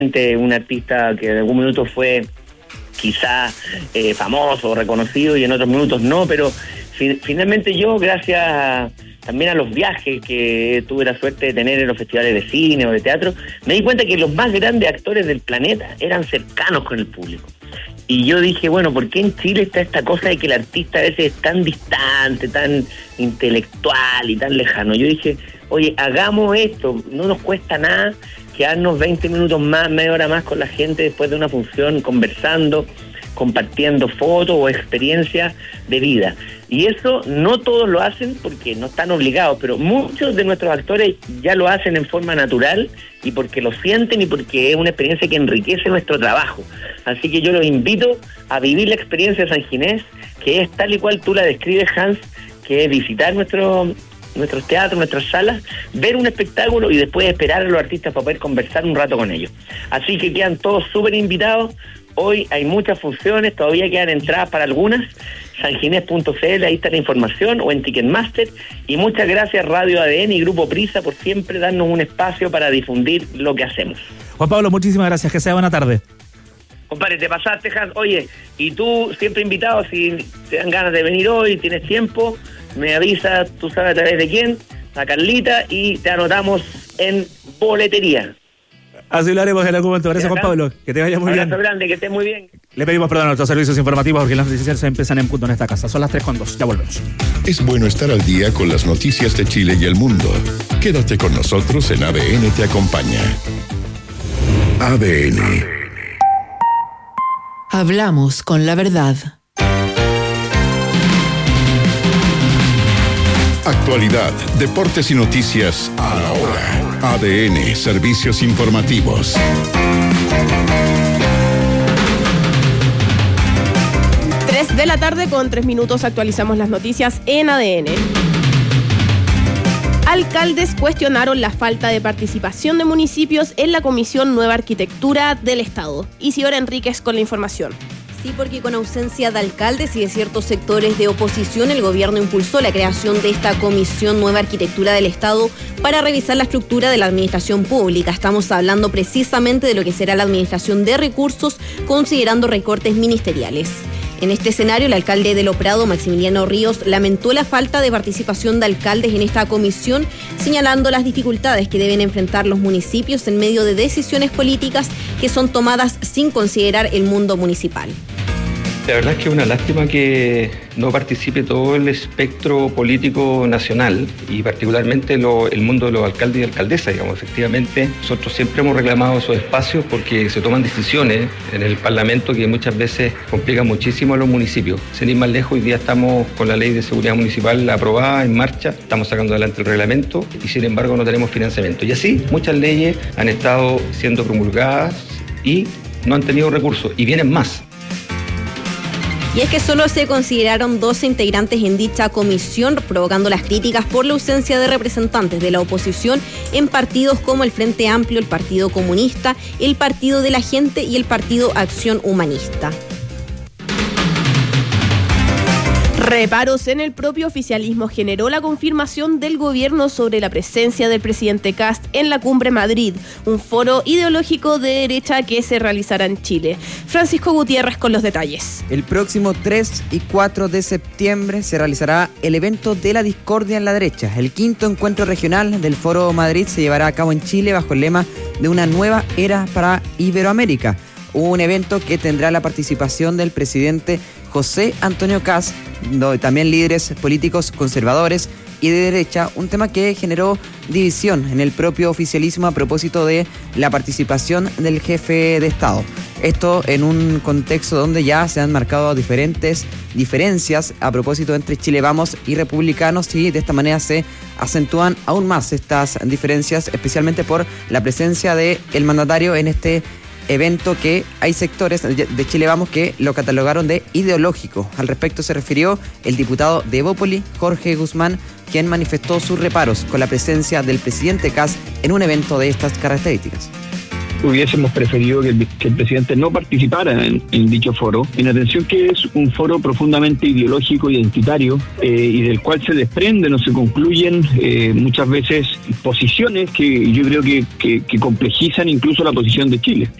un artista que en algún minuto fue quizá famoso o reconocido y en otros minutos no, pero finalmente yo, gracias también a los viajes que tuve la suerte de tener en los festivales de cine o de teatro, me di cuenta que los más grandes actores del planeta eran cercanos con el público. Y yo dije, bueno, ¿por qué en Chile está esta cosa de que el artista a veces es tan distante, tan intelectual y tan lejano? Yo dije, oye, hagamos esto, no nos cuesta nada quedarnos 20 minutos más, media hora más con la gente después de una función, conversando, compartiendo fotos o experiencias de vida. Y eso no todos lo hacen porque no están obligados, pero muchos de nuestros actores ya lo hacen en forma natural y porque lo sienten y porque es una experiencia que enriquece nuestro trabajo. Así que yo los invito a vivir la experiencia de San Ginés, que es tal y cual tú la describes, Hans, que es visitar nuestros teatros, nuestras salas, ver un espectáculo y después esperar a los artistas para poder conversar un rato con ellos. Así que quedan todos súper invitados. Hoy hay muchas funciones, todavía quedan entradas para algunas. Sanginés.cl, ahí está la información, o en Ticketmaster. Y muchas gracias Radio ADN y Grupo Prisa por siempre darnos un espacio para difundir lo que hacemos. Juan Pablo, muchísimas gracias, que sea buena tarde. Compadre, te pasaste, Hans. Oye, y tú siempre invitado, si te dan ganas de venir hoy, tienes tiempo, me avisas, tú sabes a través de quién, a Carlita, y te anotamos en boletería. Así lo haremos en algún momento. Gracias, Juan Pablo. Que te vaya muy bien. Un abrazo grande, que estés muy bien. Le pedimos perdón a nuestros servicios informativos porque las noticias se empiezan en punto en esta casa. Son las 3:02. Ya volvemos. Es bueno estar al día con las noticias de Chile y el mundo. Quédate con nosotros en ADN Te Acompaña. ADN. Hablamos con la verdad. Actualidad, deportes y noticias a la hora. ADN, servicios informativos. De la tarde con 3 minutos actualizamos las noticias en ADN. Alcaldes cuestionaron la falta de participación de municipios en la Comisión Nueva Arquitectura del Estado. Isidora Enríquez con la información. Sí, porque con ausencia de alcaldes y de ciertos sectores de oposición, el gobierno impulsó la creación de esta Comisión Nueva Arquitectura del Estado para revisar la estructura de la administración pública. Estamos hablando precisamente de lo que será la administración de recursos, considerando recortes ministeriales. En este escenario, el alcalde de Loprado, Maximiliano Ríos, lamentó la falta de participación de alcaldes en esta comisión, señalando las dificultades que deben enfrentar los municipios en medio de decisiones políticas que son tomadas sin considerar el mundo municipal. La verdad es que es una lástima que no participe todo el espectro político nacional y particularmente el mundo de los alcaldes y alcaldesas, digamos. Efectivamente, nosotros siempre hemos reclamado esos espacios porque se toman decisiones en el Parlamento que muchas veces complican muchísimo a los municipios. Sin ir más lejos, hoy día estamos con la Ley de Seguridad Municipal aprobada, en marcha, estamos sacando adelante el reglamento y sin embargo no tenemos financiamiento. Y así muchas leyes han estado siendo promulgadas y no han tenido recursos y vienen más. Y es que solo se consideraron 12 integrantes en dicha comisión, provocando las críticas por la ausencia de representantes de la oposición en partidos como el Frente Amplio, el Partido Comunista, el Partido de la Gente y el Partido Acción Humanista. Reparos en el propio oficialismo generó la confirmación del gobierno sobre la presencia del presidente Kast en la Cumbre Madrid, un foro ideológico de derecha que se realizará en Chile. Francisco Gutiérrez con los detalles. El próximo 3 y 4 de septiembre se realizará el evento de la discordia en la derecha. El quinto encuentro regional del Foro Madrid se llevará a cabo en Chile bajo el lema de una nueva era para Iberoamérica. Un evento que tendrá la participación del presidente José Antonio Kast, también líderes políticos conservadores y de derecha, un tema que generó división en el propio oficialismo a propósito de la participación del jefe de Estado. Esto en un contexto donde ya se han marcado diferentes diferencias a propósito entre Chile Vamos y republicanos, y de esta manera se acentúan aún más estas diferencias, especialmente por la presencia del mandatario en este evento, que hay sectores de Chile Vamos que lo catalogaron de ideológico. Al respecto se refirió el diputado de Evópoli, Jorge Guzmán, quien manifestó sus reparos con la presencia del presidente Kast en un evento de estas características. hubiésemos preferido que el presidente no participara en dicho foro, en atención que es un foro profundamente ideológico, identitario, y del cual se desprenden o se concluyen muchas veces posiciones que yo creo que complejizan incluso la posición de Chile.